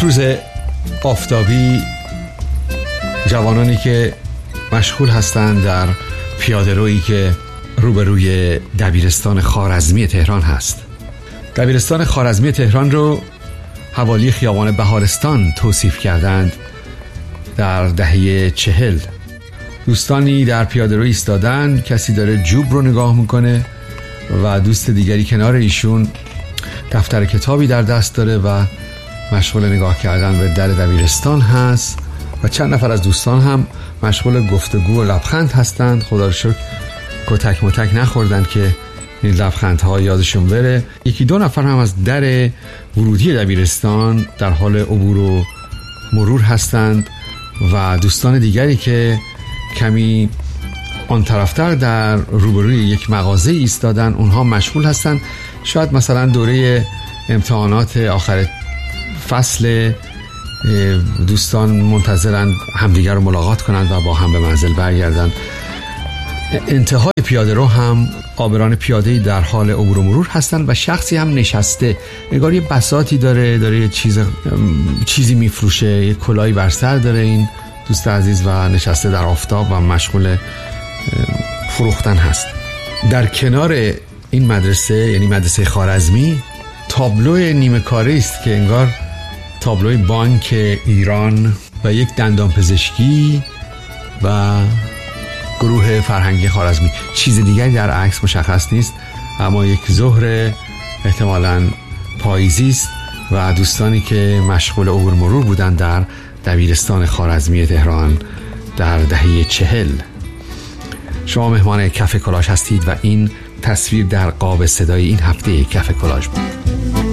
روز آفتابی جوانانی که مشغول هستند در پیاده‌رویی که روبروی دبیرستان خوارزمی تهران هست. دبیرستان خوارزمی تهران رو حوالی خیابان بهارستان توصیف کردند در دهه 40. دوستانی در پیاده‌روی ایستادن، کسی داره جوب رو نگاه میکنه و دوست دیگری کنار ایشون دفتر کتابی در دست داره و مشغول نگاه کردن به در دبیرستان هست و چند نفر از دوستان هم مشغول گفتگو و لبخند هستند. خدا رو شکر کتک متک نخوردن که این لبخندها یادشون بره. یکی دو نفر هم از در ورودی دبیرستان در حال عبور و مرور هستند و دوستان دیگری که کمی آن طرفتر در روبروی یک مغازه ایستادن، اونها مشغول هستند. شاید مثلا دوره امتحانات آخر فصل، دوستان منتظرن همدیگر رو ملاقات کنند و با هم به منزل برگردن. انتهای پیاده رو هم عابران پیاده‌ای در حال عبور و مرور هستند و شخصی هم نشسته، انگار یه بساطی داره یه چیزی میفروشه، یه کلاهی بر سر داره این دوست عزیز و نشسته در آفتاب و مشغول فروختن هست. در کنار این مدرسه، یعنی مدرسه خوارزمی، تابلو نیمه کاره است که انگار تابلوی بانک ایران و یک دندانپزشکی و گروه فرهنگی خوارزمی. چیز دیگری در عکس مشخص نیست، اما یک ظهر احتمالاً پاییزی است و دوستانی که مشغول عبور مرور بودند در دبیرستان خوارزمی تهران در دهه 40. شما مهمان کافه کلاژ هستید و این تصویر در قاب صدای این هفته کافه کلاژ بود.